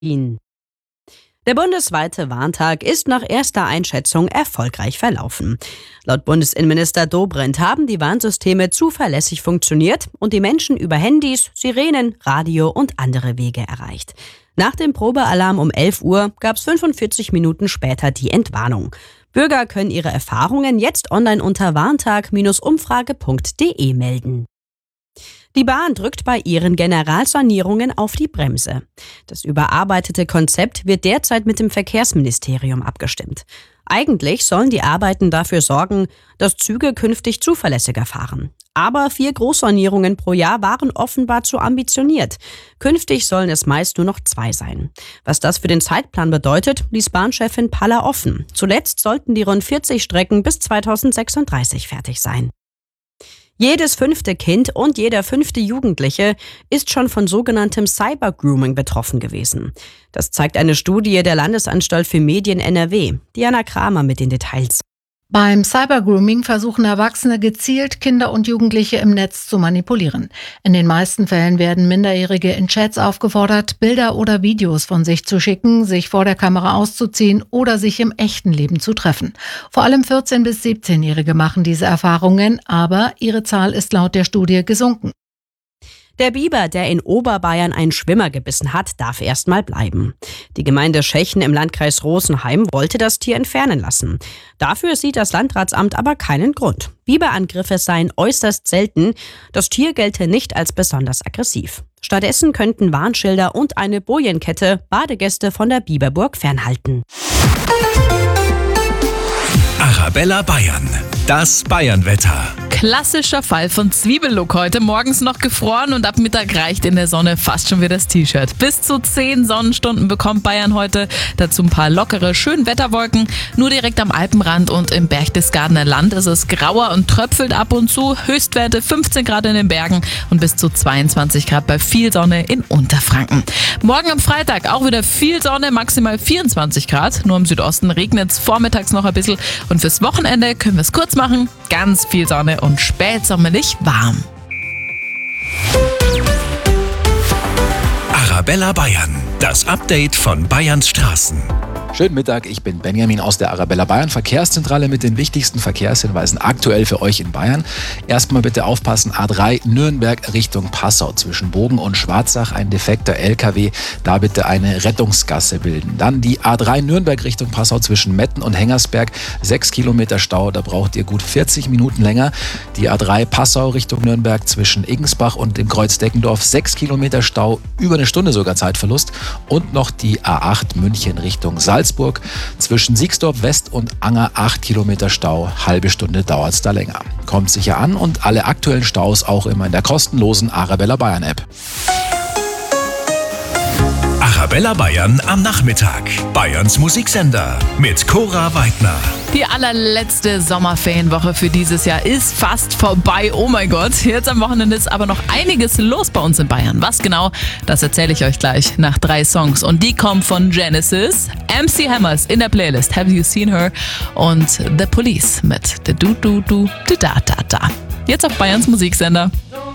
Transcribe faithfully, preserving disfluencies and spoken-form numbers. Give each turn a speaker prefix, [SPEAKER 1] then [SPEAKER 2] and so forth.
[SPEAKER 1] Berlin. Der bundesweite Warntag ist nach erster Einschätzung erfolgreich verlaufen. Laut Bundesinnenminister Dobrindt haben die Warnsysteme zuverlässig funktioniert und die Menschen über Handys, Sirenen, Radio und andere Wege erreicht. Nach dem Probealarm um elf Uhr gab es fünfundvierzig Minuten später die Entwarnung. Bürger können ihre Erfahrungen jetzt online unter warntag Bindestrich umfrage Punkt de melden. Die Bahn drückt bei ihren Generalsanierungen auf die Bremse. Das überarbeitete Konzept wird derzeit mit dem Verkehrsministerium abgestimmt. Eigentlich sollen die Arbeiten dafür sorgen, dass Züge künftig zuverlässiger fahren. Aber vier Großsanierungen pro Jahr waren offenbar zu ambitioniert. Künftig sollen es meist nur noch zwei sein. Was das für den Zeitplan bedeutet, ließ Bahnchefin Palla offen. Zuletzt sollten die rund vierzig Strecken bis zweitausendsechsunddreißig fertig sein. Jedes fünfte Kind und jeder fünfte Jugendliche ist schon von sogenanntem Cybergrooming betroffen gewesen. Das zeigt eine Studie der Landesanstalt für Medien N R W. Diana Kramer mit den Details.
[SPEAKER 2] Beim Cybergrooming versuchen Erwachsene gezielt Kinder und Jugendliche im Netz zu manipulieren. In den meisten Fällen werden Minderjährige in Chats aufgefordert, Bilder oder Videos von sich zu schicken, sich vor der Kamera auszuziehen oder sich im echten Leben zu treffen. Vor allem vierzehn- bis siebzehnjährige machen diese Erfahrungen, aber ihre Zahl ist laut der Studie gesunken.
[SPEAKER 1] Der Biber, der in Oberbayern einen Schwimmer gebissen hat, darf erstmal bleiben. Die Gemeinde Schechen im Landkreis Rosenheim wollte das Tier entfernen lassen. Dafür sieht das Landratsamt aber keinen Grund. Biberangriffe seien äußerst selten. Das Tier gelte nicht als besonders aggressiv. Stattdessen könnten Warnschilder und eine Bojenkette Badegäste von der Biberburg fernhalten.
[SPEAKER 3] Arabella Bayern, das Bayernwetter.
[SPEAKER 4] Klassischer Fall von Zwiebellook heute. Morgens noch gefroren und ab Mittag reicht in der Sonne fast schon wieder das T-Shirt. Bis zu zehn Sonnenstunden bekommt Bayern heute. Dazu ein paar lockere Schönwetterwolken. Nur direkt am Alpenrand und im Berchtesgadener Land ist es grauer und tröpfelt ab und zu. Höchstwerte fünfzehn Grad in den Bergen und bis zu zweiundzwanzig Grad bei viel Sonne in Unterfranken. Morgen am Freitag auch wieder viel Sonne, maximal vierundzwanzig Grad. Nur im Südosten regnet es vormittags noch ein bisschen. Und fürs Wochenende können wir es kurz machen. Ganz viel Sonne und spätsommerlich warm.
[SPEAKER 3] Arabella Bayern, das Update von Bayerns Straßen.
[SPEAKER 5] Schönen Mittag, ich bin Benjamin aus der Arabella Bayern Verkehrszentrale mit den wichtigsten Verkehrshinweisen aktuell für euch in Bayern. Erstmal bitte aufpassen, A drei Nürnberg Richtung Passau zwischen Bogen und Schwarzach, ein defekter L K W, da bitte eine Rettungsgasse bilden. Dann die A drei Nürnberg Richtung Passau zwischen Metten und Hengersberg, sechs Kilometer Stau, da braucht ihr gut vierzig Minuten länger. Die A drei Passau Richtung Nürnberg zwischen Igensbach und dem Kreuz Deckendorf, sechs Kilometer Stau, über eine Stunde sogar Zeitverlust. Und noch die A acht München Richtung Salzburg. Salzburg. Zwischen Siegsdorf West und Anger acht Kilometer Stau, halbe Stunde dauert es da länger. Kommt sicher an und alle aktuellen Staus auch immer in der kostenlosen Arabella Bayern App.
[SPEAKER 3] Arabella Bayern am Nachmittag. Bayerns Musiksender mit Cora Weidner.
[SPEAKER 4] Die allerletzte Sommerferienwoche für dieses Jahr ist fast vorbei. Oh mein Gott, jetzt am Wochenende ist aber noch einiges los bei uns in Bayern. Was genau, das erzähle ich euch gleich nach drei Songs. Und die kommen von Genesis, M C Hammers in der Playlist Have You Seen Her und The Police mit Da Du Du Du Da Da Da. Jetzt auf Bayerns Musiksender.